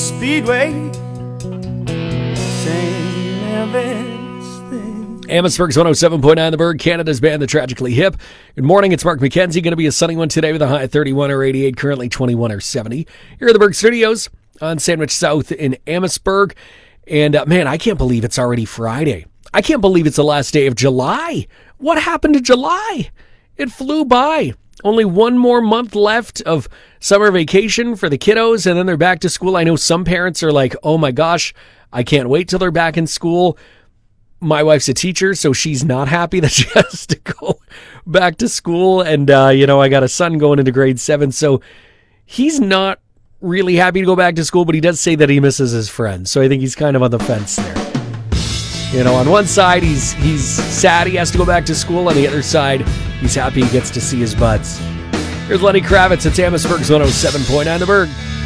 Speedway. Same everything. Amherstburg's 107.9 The Berg, Canada's band, The Tragically Hip. Good morning, it's Mark McKenzie. Going to be a sunny one today with a high of 31 or 88, currently 21 or 70. Here at the Berg Studios on Sandwich South in Amherstburg. And man, I can't believe it's already Friday. I can't believe it's the last day of July. What happened to July? It flew by. Only one more month left of summer vacation for the kiddos, and then they're back to school. I know some parents are like, oh my gosh, I can't wait till they're back in school. My wife's a teacher, so she's not happy that she has to go back to school. And, I got a son going into grade 7, so he's not really happy to go back to school, but he does say that he misses his friends. So I think he's kind of on the fence there. On one side, he's sad he has to go back to school. On the other side, he's happy he gets to see his buds. Here's Lenny Kravitz at Amherstburg's 107.9 The Berg.